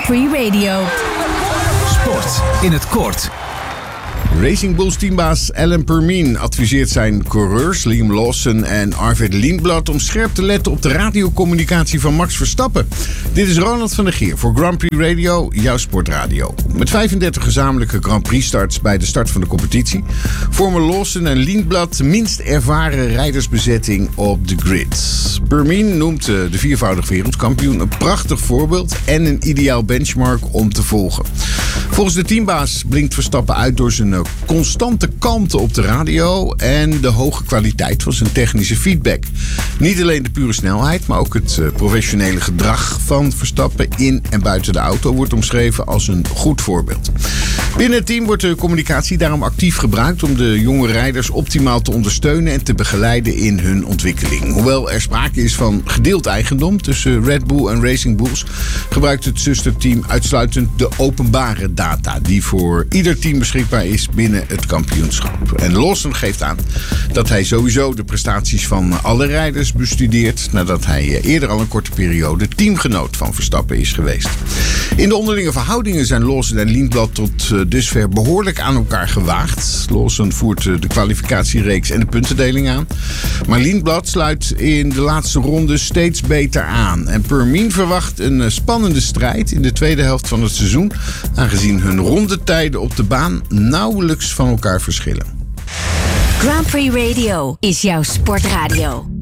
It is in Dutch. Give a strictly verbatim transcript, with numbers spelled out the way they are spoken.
Free Radio. Sport in het kort. Racing Bulls teambaas Alain Permien adviseert zijn coureurs Liam Lawson en Arvid Lindblad om scherp te letten op de radiocommunicatie van Max Verstappen. Dit is Ronald van der Geer voor Grand Prix Radio, jouw sportradio. Met vijfendertig gezamenlijke Grand Prix starts bij de start van de competitie vormen Lawson en Lindblad de minst ervaren rijdersbezetting op de grid. Permien noemt de viervoudig wereldkampioen een prachtig voorbeeld en een ideaal benchmark om te volgen. Volgens de teambaas blinkt Verstappen uit door zijn constante kalmte op de radio en de hoge kwaliteit van zijn technische feedback. Niet alleen de pure snelheid, maar ook het professionele gedrag van Verstappen in en buiten de auto wordt omschreven als een goed voorbeeld. Binnen het team wordt de communicatie daarom actief gebruikt om de jonge rijders optimaal te ondersteunen en te begeleiden in hun ontwikkeling. Hoewel er sprake is van gedeeld eigendom tussen Red Bull en Racing Bulls, gebruikt het zusterteam uitsluitend de openbare data die voor ieder team beschikbaar is binnen het kampioenschap. En Lawson geeft aan dat hij sowieso de prestaties van alle rijders bestudeert nadat hij eerder al een korte periode teamgenoot van Verstappen is geweest. In de onderlinge verhoudingen zijn Lawson en Lindblad tot dusver behoorlijk aan elkaar gewaagd. Lawson voert de kwalificatiereeks en de puntendeling aan. Maar Lindblad sluit in de laatste ronde steeds beter aan. En Permien verwacht een spannende strijd in de tweede helft van het seizoen, aangezien hun rondetijden op de baan nauwelijks van elkaar verschillen. Grand Prix Radio is jouw sportradio.